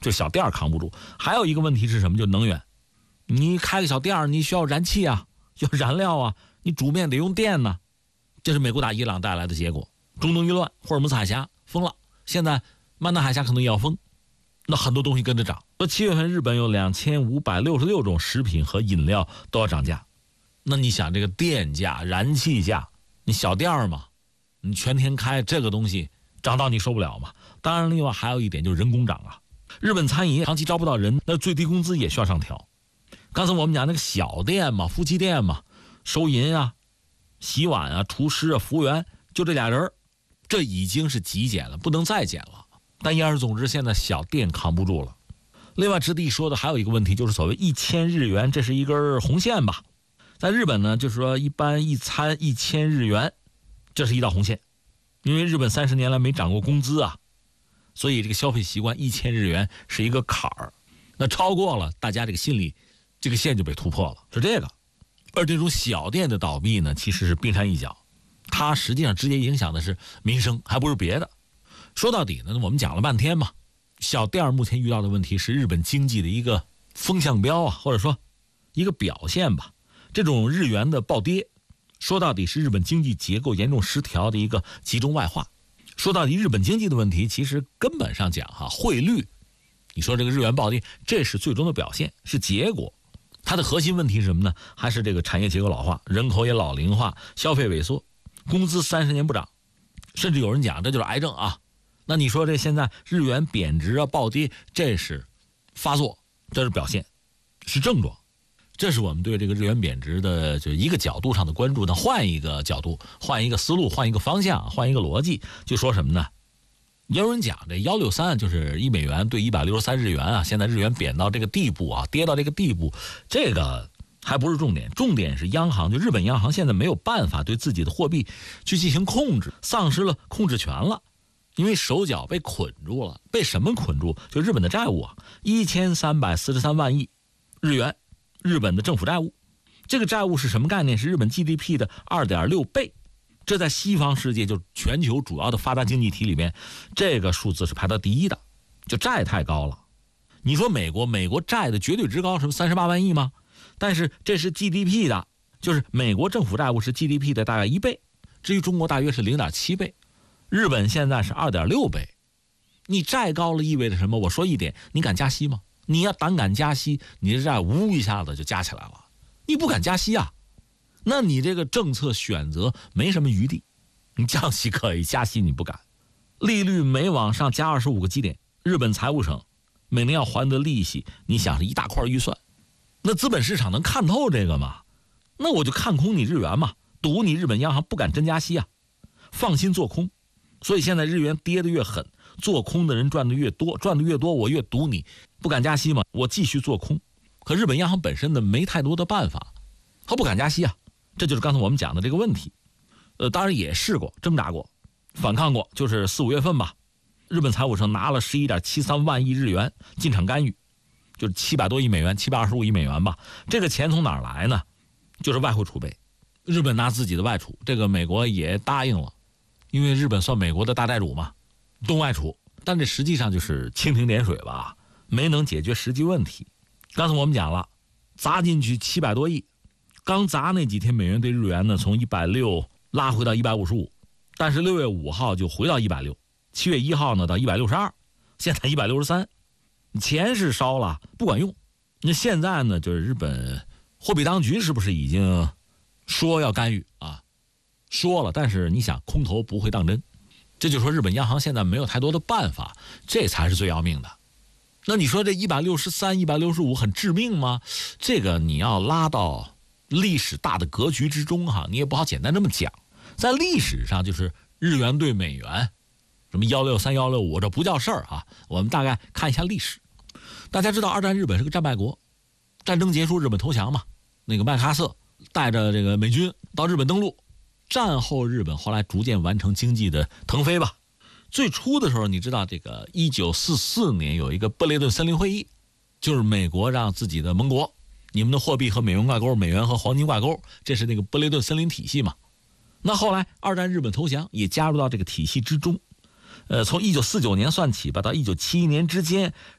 就小店扛不住。还有一个问题是什么？就能源。你开个小店你需要燃气啊，需要燃料啊，你煮面得用电呢。这是美国打伊朗带来的结果。中东一乱，霍尔木兹海峡封了，现在曼丹海峡可能也要封，那很多东西跟着涨。说7月份日本有2566种食品和饮料都要涨价。那你想这个电价、燃气价，你小店嘛，你全天开这个东西涨到你受不了嘛。当然另外还有一点就是人工涨啊。日本餐饮业长期招不到人，那最低工资也需要上调。刚才我们讲那个小店嘛，夫妻店嘛，收银啊、洗碗啊、厨师啊、服务员，就这俩人，这已经是极简了，不能再减了。但言而总之，现在小店扛不住了。另外值得一说的还有一个问题，就是所谓1000日元，这是一根红线吧。在日本呢，就是说一般一餐1000日元，这是一道红线。因为日本30年来没涨过工资啊，所以这个消费习惯1000日元是一个坎儿。那超过了，大家这个心里这个线就被突破了，是这个。而这种小店的倒闭呢，其实是冰山一角，它实际上直接影响的是民生，还不是别的。说到底呢，我们讲了半天嘛，小店目前遇到的问题是日本经济的一个风向标啊，或者说一个表现吧。这种日元的暴跌，说到底是日本经济结构严重失调的一个集中外化。说到底日本经济的问题，其实根本上讲汇率，你说这个日元暴跌，这是最终的表现，是结果。它的核心问题是什么呢？还是这个产业结构老化，人口也老龄化，消费萎缩，工资30年不涨，甚至有人讲这就是癌症啊。那你说这现在日元贬值啊、暴跌，这是发作，这是表现，是症状。这是我们对这个日元贬值的就一个角度上的关注。那换一个角度，换一个思路，换一个方向，换一个逻辑，就说什么呢？有人讲这163就是1美元对163日元啊，现在日元贬到这个地步啊，跌到这个地步，这个还不是重点，重点是央行，就日本央行现在没有办法对自己的货币去进行控制，丧失了控制权了，因为手脚被捆住了。被什么捆住？就日本的债务啊，1343万亿日元，日本的政府债务。这个债务是什么概念？是日本 GDP 的2.6倍。这在西方世界，就全球主要的发达经济体里面，这个数字是排到第一的，就债太高了。你说美国债的绝对值高，什么38万亿吗？但是这是 GDP 的，就是美国政府债务是 GDP 的大概1倍，至于中国大约是0.7倍，日本现在是2.6倍。你债高了意味着什么？我说一点，你敢加息吗？你要胆敢加息，你的债呜一下子就加起来了。你不敢加息啊，那你这个政策选择没什么余地。你降息可以，加息你不敢。利率每往上加25个基点，日本财务省每年要还的利息，你想是一大块预算。那资本市场能看透这个吗？那我就看空你日元嘛，赌你日本央行不敢真加息啊，放心做空。所以现在日元跌得越狠，做空的人赚得越多，赚得越多，我越赌你不敢加息嘛，我继续做空。可日本央行本身呢没太多的办法，他不敢加息啊，这就是刚才我们讲的这个问题。当然也试过挣扎过反抗过，就是4、5月份吧，日本财务省拿了11.73万亿日元进场干预，就是700多亿美元，725亿美元吧。这个钱从哪儿来呢？就是外汇储备，日本拿自己的外储，这个美国也答应了，因为日本算美国的大债主嘛，东外储。但这实际上就是蜻蜓点水吧，没能解决实际问题。刚才我们讲了，砸进去700多亿，刚砸那几天美元对日元呢从160拉回到155，但是6月5号就回到160，7月1号呢到162，现在163，钱是烧了不管用。那现在呢，就是日本货币当局是不是已经说要干预啊？说了，但是你想空头不会当真，这就说日本央行现在没有太多的办法，这才是最要命的。那你说这163、165很致命吗？这个你要拉到历史大的格局之中哈，你也不好简单这么讲。在历史上，就是日元对美元，什么163、165，这不叫事儿哈。我们大概看一下历史。大家知道，二战日本是个战败国，战争结束，日本投降嘛。那个麦克阿瑟带着这个美军到日本登陆，战后日本后来逐渐完成经济的腾飞吧。最初的时候，你知道这个1944年有一个布雷顿森林会议，就是美国让自己的盟国，你们的货币和美元挂钩，美元和黄金挂钩，这是那个布雷顿森林体系嘛。那后来二战日本投降，也加入到这个体系之中。从1949年算起吧，到1971年之间，